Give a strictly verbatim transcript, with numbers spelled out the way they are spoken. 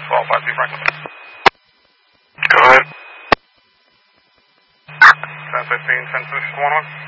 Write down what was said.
twelve five two Franklin. Go ahead. ten fifteen, ten six one one.